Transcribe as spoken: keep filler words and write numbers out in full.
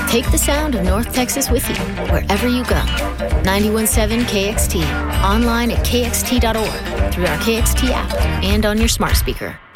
Take the sound of North Texas with you wherever you go. ninety-one point seven K X T, online at K X T dot org, through our K X T app, and on your smart speaker.